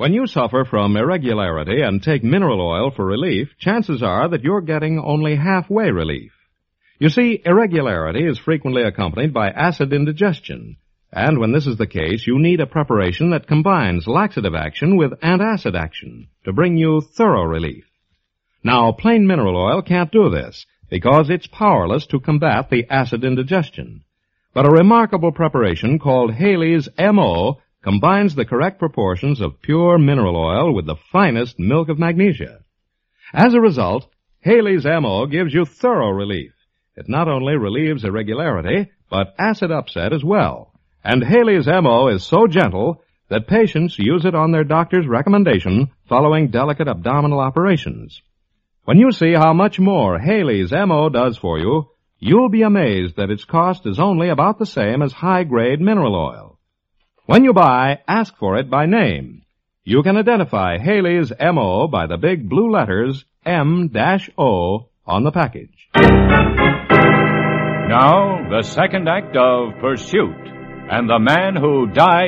When you suffer from irregularity and take mineral oil for relief, chances are that you're getting only halfway relief. You see, irregularity is frequently accompanied by acid indigestion, and when this is the case, you need a preparation that combines laxative action with antacid action to bring you thorough relief. Now, plain mineral oil can't do this because it's powerless to combat the acid indigestion. But a remarkable preparation called Haley's M.O. combines the correct proportions of pure mineral oil with the finest milk of magnesia. As a result, Haley's M.O. gives you thorough relief. It not only relieves irregularity, but acid upset as well. And Haley's M.O. is so gentle that patients use it on their doctor's recommendation following delicate abdominal operations. When you see how much more Haley's M.O. does for you, you'll be amazed that its cost is only about the same as high-grade mineral oil. When you buy, ask for it by name. You can identify Haley's M.O. by the big blue letters M-O on the package. Now, the second act of Pursuit, and the man who died